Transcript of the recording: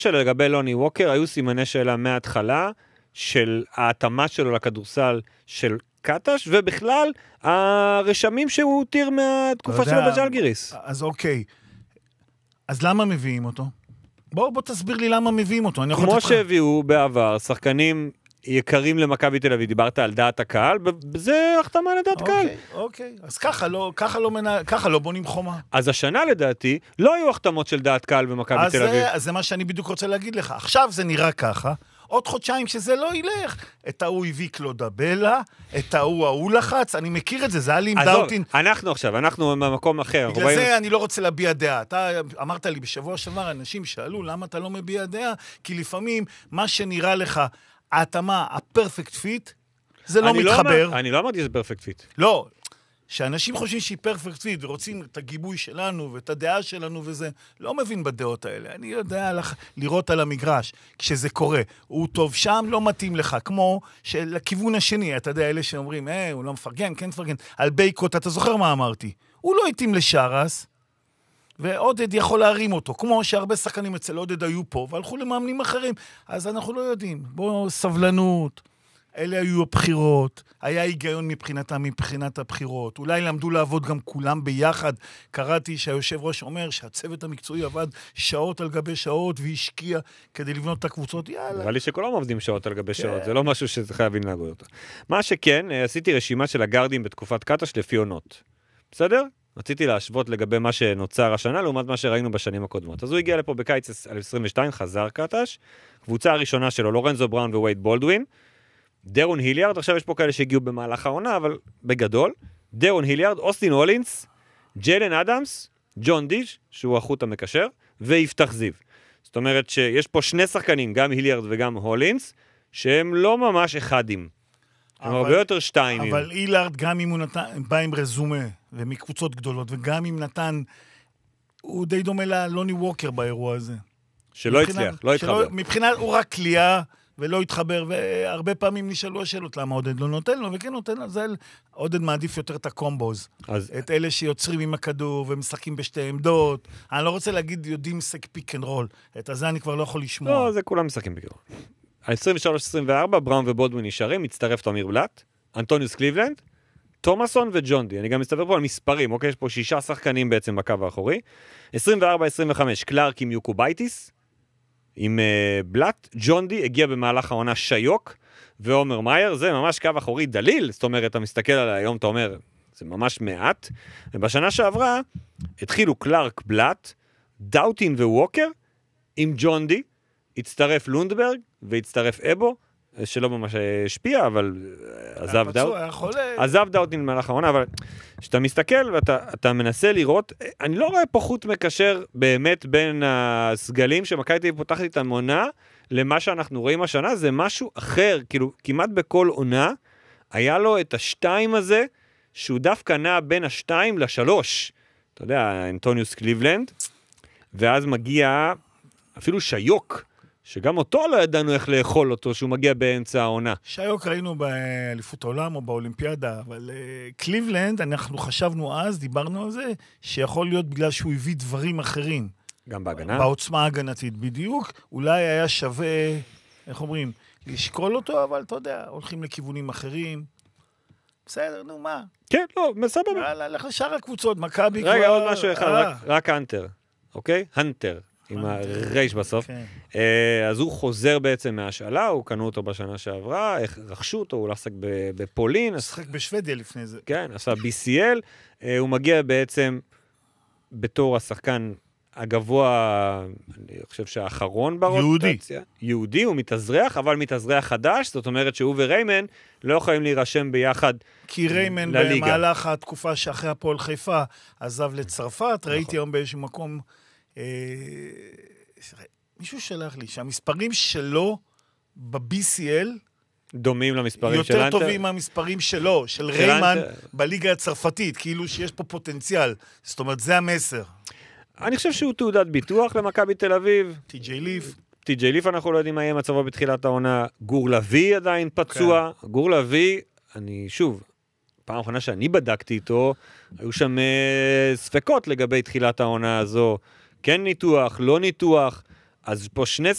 לגבי לוני ווקר, היו סימני שאלה מההתחלה, של ההתאמה שלו לכדורסל של קטש, ובכלל, הרשמים שהוא הותיר מהתקופה שלו בז'לגיריס. אז אוקיי. אז למה מביאים אותו? בוא תסביר לי למה מביאים אותו. כמו שהביאו בעבר, שחקנים יקרים למכבי תל אביב, דיברת על דעת הקהל, וזה החתמה לדעת קהל. אוקיי. אז ככה לא בונים חומה. אז השנה לדעתי, לא היו החתמות של דעת קהל במכבי תל אביב. אז זה מה שאני בדיוק רוצה להגיד לך. עכשיו זה נראה ככה, עוד חודשיים שזה לא ילך. את ההוא הביא קלודבלה, את ההוא לחץ, אני מכיר את זה, זה היה לי עם דאוטין. אנחנו במקום אחר. בגלל זה אני לא רוצה להביע דעה. אתה אמרת לי בשבוע שעבר, אנשים שאלו למה אתה לא מביע דעה, כי לפעמים מה שנראה לך, ההתאמה, הפרפקט פיט, זה לא מתחבר. אני לא אמרתי שזה פרפקט פיט. לא, שאנשים חושבים שהיא פרפקט פיט, ורוצים את הגיבוי שלנו, ואת הדעה שלנו וזה, לא מבין בדעות האלה. אני יודע לראות על המגרש, כשזה קורה. הוא טוב שם, לא מתאים לך, כמו שלכיוון השני, אתה יודע, אלה שאומרים, הוא לא מפרגן, כן מפרגן. על בייקוט, אתה זוכר מה אמרתי? הוא לא התאים לשרס, ועודד יכול להרים אותו, כמו שהרבה שחקנים אצל עודד היו פה, והלכו למאמנים אחרים, אז אנחנו לא יודעים. בואו, סבלנות, אלה היו הבחירות, היה היגיון מבחינת הבחירות, אולי למדו לעבוד גם כולם ביחד, קראתי שהיושב ראש אומר שהצוות המקצועי עבד שעות על גבי שעות, והשקיע כדי לבנות את הקבוצות, יאללה. נראה לי שכולם עובדים שעות על גבי שעות, זה לא משהו שחייבים להגוד אותו. מה שכן, עשיתי רשימה של הגארדים בתקופת קטש לפי עונות. בסדר? רציתי להשוות לגבי מה שנוצר השנה, לעומת מה שראינו בשנים הקודמות. אז הוא הגיע לפה בקיץ 2022, חזר קטש, קבוצה הראשונה שלו, לורנזו בראון ווייד בולדווין, דרון היליארד, עכשיו יש פה כאלה שהגיעו במהלך העונה, אבל בגדול, דרון היליארד, אוסטין הולינס, ג'יילן אדמס, ג'ון דיש, שהוא החוט המקשר, ויפתח זיו. זאת אומרת שיש פה שני שחקנים, גם היליארד וגם הולינס, שהם לא ממש אחדים. הם הרבה יותר שתיים. אבל הילארד, גם אם הוא בא עם רזומה, ומקבוצות גדולות, וגם אם נתן, הוא די דומה ללוני ווקר באירוע הזה. שלא הצליח, לא התחבר. מבחינת הוא רק קליעה, ולא התחבר, והרבה פעמים נשאלו השאלות, למה עודד לא נותן לו, וכן נותן לו, זה עודד מעדיף יותר את הקומבוז. את אלה שיוצרים עם הכדור, ומשחקים בשתי עמדות. אני לא רוצה להגיד, יודעים משחק פיק אנד רול. את הזה אני כבר לא יכול לשמוע. לא, זה כולם משחקים פיק אנד רול. 23-24, בראון ובולדווין נשארים, מצטרף תומיר בלט, אנטוניוס קליבלנד, תומאסון וג'ון די. אני גם מסתבר פה על מספרים, אוקיי? יש פה 6 שחקנים בעצם בקו האחורי. 24-25, קלארק עם יוקובייטיס, עם בלט. ג'ון די הגיע במהלך העונה שיוק, ועומר מאייר, זה ממש קו אחורי דליל, זאת אומרת, אתה מסתכל על היום, אתה אומר, זה ממש מעט. ובשנה שעברה, התחילו קלארק, בלט, דאוטין וווקר, עם ג'ון די, הצטרף לונדברג, והצטרף אבו, שלא ממש השפיע, אבל עזב דאוטין במהלך העונה, אבל כשאתה מסתכל ואתה מנסה לראות, אני לא רואה פה חוט מקשר באמת בין הסגלים שמכבי תל אביב פותחת איתם עונה, למה שאנחנו רואים השנה, זה משהו אחר, כאילו כמעט בכל עונה, היה לו את השתיים הזה, שהוא דווקא נע בין 2 ל-3, אתה יודע, אנטוניוס קליבלנד, ואז מגיע אפילו שיוק, שגם אותו לא ידענו איך לאכול אותו, שהוא מגיע באמצע העונה. שיוק ראינו באליפות העולם או באולימפיאדה, אבל קליבלנד, אנחנו חשבנו אז, דיברנו על זה, שיכול להיות בגלל שהוא הביא דברים אחרים. גם בהגנה? בעוצמה ההגנתית, בדיוק. אולי היה שווה, איך אומרים, לשקול אותו, אבל אתה יודע, הולכים לכיוונים אחרים. בסדר, נו, מה? כן, לא, מסבבה. הלך לשאר הקבוצות, מכבי כבר... רגע, עוד משהו אחד, רק הנטר, אוקיי? הנטר. עם הרייש בסוף. אז הוא חוזר בעצם מהשאלה, הוא קנו אותו בשנה שעברה, רכשו אותו, הוא עסק בפולין. שחק בשוודיה לפני זה. כן, עשה BCL. הוא מגיע בעצם בתור השחקן הגבוה, אני חושב שהאחרון ברוטציה. יהודי, הוא מתאזרח, אבל מתאזרח חדש, זאת אומרת שהוא וריימן לא יכולים להירשם ביחד לליגה. כי ריימן במהלך התקופה שאחרי הפועל חיפה עזב לצרפת, ראיתי היום באיזשהו מקום... מישהו שלח לי שהמספרים שלו ב-BCL דומים למספרים יותר טובים מהמספרים שלו, של ריימן בליגה הצרפתית, כאילו שיש פה פוטנציאל. זאת אומרת, זה המסר. אני חושב שהוא תעודת ביטוח למכבי תל אביב. טי.ג'יי ליף אנחנו לא יודעים מה יהיה מצבו בתחילת העונה. גור לוי עדיין פצוע. גור לוי, אני שוב, פעם האחרונה שאני בדקתי איתו, היו שם ספקות לגבי תחילת העונה הזו. כן ניתוח, לא ניתוח, אז פה